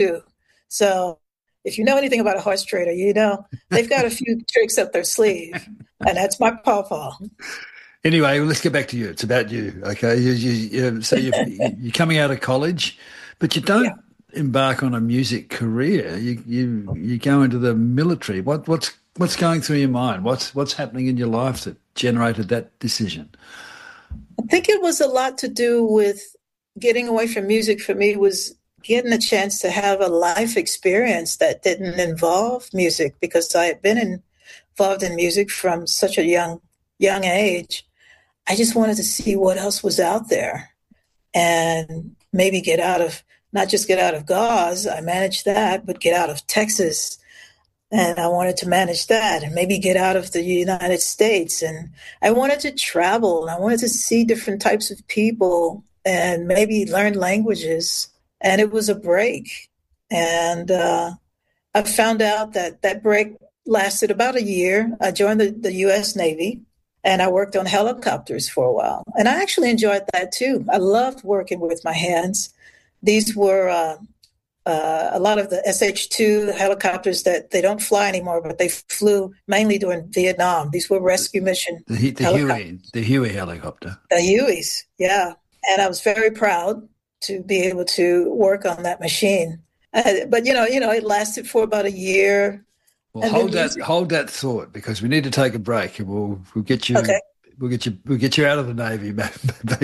too. So if you know anything about a horse trader, you know they've got a few tricks up their sleeve, and that's my pawpaw. Anyway, well, let's get back to you. It's about you, okay? So you're coming out of college, but you don't embark on a music career. You go into the military. What's going through your mind? What's happening in your life that generated that decision? I think it was a lot to do with getting away from music. For me, was getting a chance to have a life experience that didn't involve music, because I had been involved in music from such a young age. I just wanted to see what else was out there and maybe not just get out of Gauze. I managed that, but get out of Texas. And I wanted to manage that and maybe get out of the United States. And I wanted to travel, and I wanted to see different types of people and maybe learn languages. And it was a break. And I found out that break lasted about a year. I joined the U.S. Navy, and I worked on helicopters for a while. And I actually enjoyed that too. I loved working with my hands. These were a lot of the SH-2 helicopters that they don't fly anymore, but they flew mainly during Vietnam. These were rescue mission helicopters. The Huey helicopter. The Hueys, yeah. And I was very proud to be able to work on that machine. But, it lasted for about a year. Well, hold that thought, because we need to take a break, and we'll get you. Okay. We'll get you out of the Navy back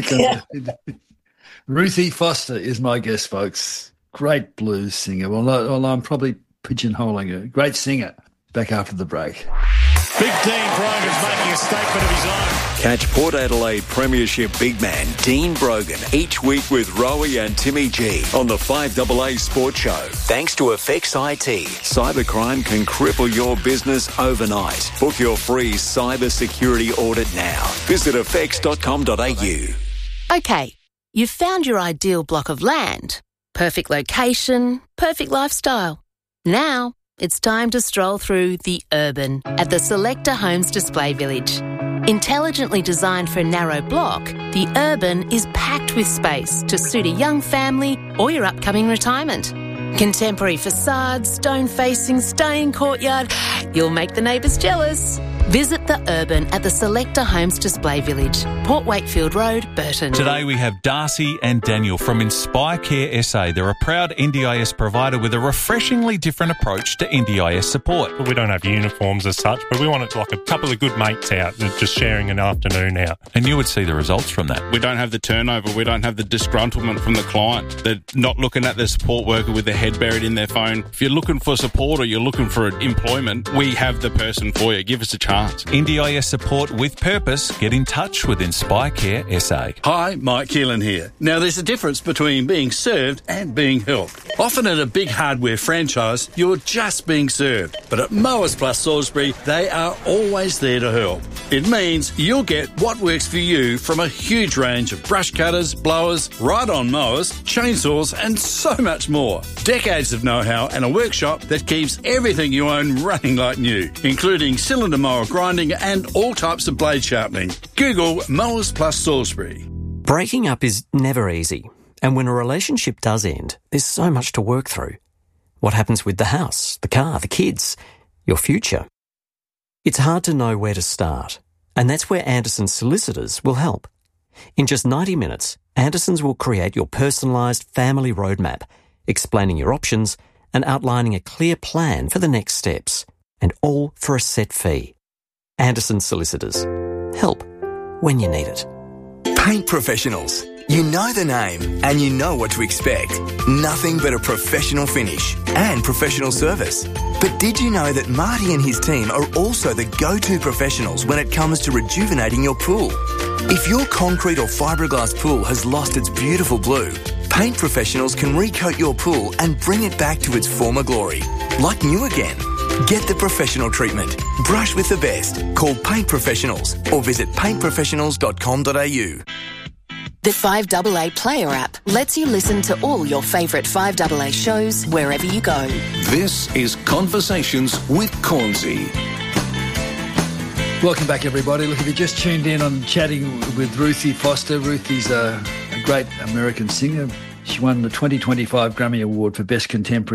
Ruthie Foster is my guest, folks. Great blues singer. Well, I'm probably pigeonholing her. Great singer. Back after the break. Big Dean Brogan's making a statement of his own. Catch Port Adelaide Premiership big man Dean Brogan each week with Rowie and Timmy G on the 5AA Sports Show. Thanks to Effects IT. Cybercrime can cripple your business overnight. Book your free cyber security audit now. Visit effects.com.au. Okay, you've found your ideal block of land. Perfect location, perfect lifestyle. Now it's time to stroll through the Urban at the Selector Homes Display Village. Intelligently designed for a narrow block, the Urban is packed with space to suit a young family or your upcoming retirement. Contemporary facades, stone facing, stunning courtyard. You'll make the neighbours jealous. Visit the Urban at the Selector Homes Display Village, Port Wakefield Road, Burton. Today we have Darcy and Daniel from Inspire Care SA. They're a proud NDIS provider with a refreshingly different approach to NDIS support. We don't have uniforms as such, but we want it like a couple of good mates out just sharing an afternoon out. And you would see the results from that. We don't have the turnover. We don't have the disgruntlement from the client. They're not looking at the support worker with their head buried in their phone. If you're looking for support or you're looking for employment, we have the person for you. Give us a chance. NDIS support with purpose. Get in touch with Inspire Care SA. Hi, Mike Keelan here. Now, there's a difference between being served and being helped. Often at a big hardware franchise, you're just being served. But at Mowers Plus Salisbury, they are always there to help. It means you'll get what works for you from a huge range of brush cutters, blowers, ride-on mowers, chainsaws, and so much more. Decades of know-how and a workshop that keeps everything you own running like new, including cylinder mower grinding and all types of blade sharpening. Google Mowers Plus Salisbury. Breaking up is never easy, and when a relationship does end, there's so much to work through. What happens with the house, the car, the kids, your future? It's hard to know where to start, and that's where Anderson's solicitors will help. In just 90 minutes, Anderson's will create your personalised family roadmap, explaining your options and outlining a clear plan for the next steps, and all for a set fee. Anderson Solicitors. Help when you need it. Paint Professionals. You know the name and you know what to expect. Nothing but a professional finish and professional service. But did you know that Marty and his team are also the go-to professionals when it comes to rejuvenating your pool? If your concrete or fiberglass pool has lost its beautiful blue, Paint Professionals can recoat your pool and bring it back to its former glory, like new again. Get the professional treatment. Brush with the best. Call Paint Professionals or visit paintprofessionals.com.au. The 5AA Player app lets you listen to all your favourite 5AA shows wherever you go. This is Conversations with Cornsey. Welcome back, everybody. Look, if you just tuned in, I'm chatting with Ruthie Foster. Ruthie's a great American singer. She won the 2025 Grammy Award for Best Contemporary